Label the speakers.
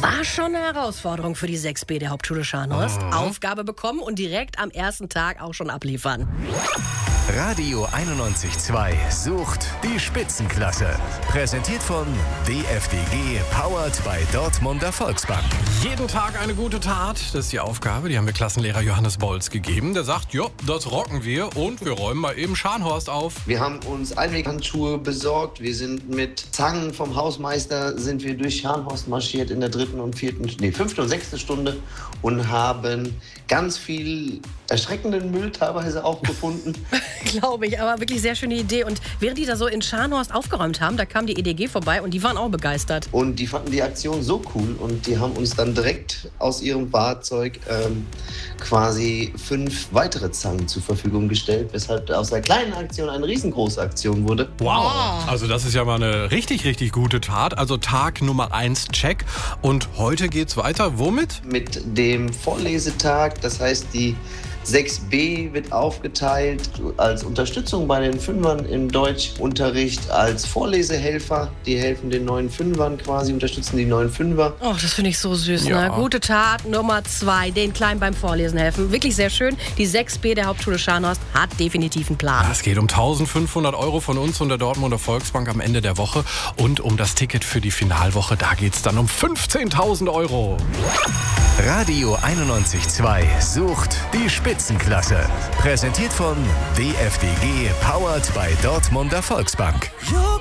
Speaker 1: War schon eine Herausforderung für die 6b der Hauptschule Scharnhorst. Aufgabe bekommen und direkt am ersten Tag auch schon abliefern.
Speaker 2: Radio 91.2 sucht die Spitzenklasse. Präsentiert von DFDG, powered by Dortmunder Volksbank.
Speaker 3: Jeden Tag eine gute Tat, das ist die Aufgabe. Die haben wir Klassenlehrer Johannes Bolz gegeben. Der sagt, ja, das rocken wir und wir räumen mal eben Scharnhorst auf.
Speaker 4: Wir haben uns Einweghandschuhe besorgt. Wir sind mit Zangen vom Hausmeister sind wir durch Scharnhorst marschiert in der 5. und 6. Stunde und haben ganz viel erschreckenden Müll teilweise auch gefunden.
Speaker 1: Glaube ich, aber wirklich sehr schöne Idee. Und während die da so in Scharnhorst aufgeräumt haben, da kam die EDG vorbei und die waren auch begeistert.
Speaker 4: Und die fanden die Aktion so cool und die haben uns dann direkt aus ihrem Fahrzeug quasi 5 weitere Zangen zur Verfügung gestellt, weshalb aus der kleinen Aktion eine riesengroße Aktion wurde.
Speaker 3: Wow, also das ist ja mal eine richtig, richtig gute Tat. Also Tag Nummer 1, check. Und heute geht's weiter. Womit?
Speaker 4: Mit dem Vorlesetag, das heißt die 6b wird aufgeteilt als Unterstützung bei den Fünfern im Deutschunterricht als Vorlesehelfer. Die helfen den neuen Fünfern quasi, unterstützen die neuen Fünfer.
Speaker 1: Oh, das finde ich so süß.
Speaker 3: Ja.
Speaker 1: Ne? Gute Tat Nummer 2, den Kleinen beim Vorlesen helfen. Wirklich sehr schön. Die 6b der Hauptschule Scharnhorst hat definitiv einen Plan.
Speaker 3: Es geht um 1.500 € von uns und der Dortmunder Volksbank am Ende der Woche. Und um das Ticket für die Finalwoche, da geht's dann um 15.000 €.
Speaker 2: Radio 91.2 sucht die Spitzenklasse. Präsentiert von DFDG, powered by Dortmunder Volksbank.